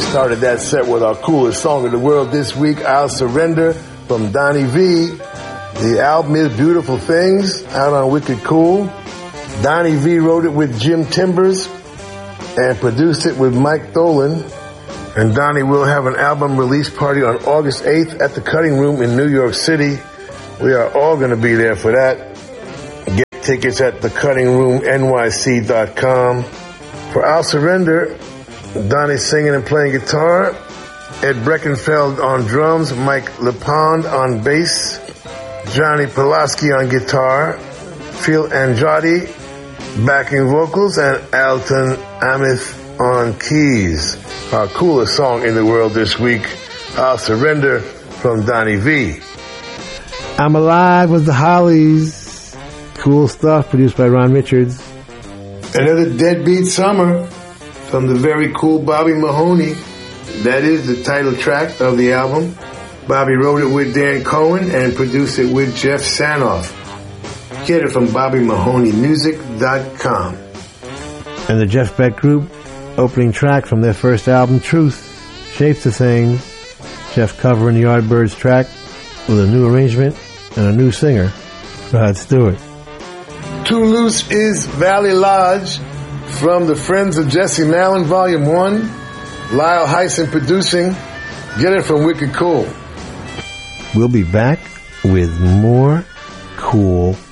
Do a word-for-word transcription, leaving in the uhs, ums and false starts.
Started that set with our coolest song in the world this week, I'll Surrender, from Donnie V. The album is Beautiful Things, out on Wicked Cool. Donnie V wrote it with Jim Timbers and produced it with Mike Tholen. And Donnie will have an album release party on August eighth at the Cutting Room in New York City. We are all going to be there for that. Get tickets at the cutting room N Y C dot com. For I'll Surrender, Donnie singing and playing guitar, Ed Breckenfeld on drums, Mike LePond on bass, Johnny Pulaski on guitar, Phil Andrade backing vocals, and Alton Amith on keys. Our coolest song in the world this week, I'll Surrender, from Donnie V. I'm Alive with the Hollies. Cool stuff, produced by Ron Richards. Another Deadbeat Summer from the very cool Bobby Mahoney. That is the title track of the album. Bobby wrote it with Dan Cohen and produced it with Jeff Sanoff. Get it from Bobby Mahoney Music dot com. And the Jeff Beck Group, opening track from their first album, Truth, Shapes of Things. Jeff covering the Yardbirds track with a new arrangement and a new singer, Rod Stewart. Too Loose is Valley Lodge from the Friends of Jesse Malin, Volume one. Lyle Hyson producing. Get it from Wicked Cool. We'll be back with more cool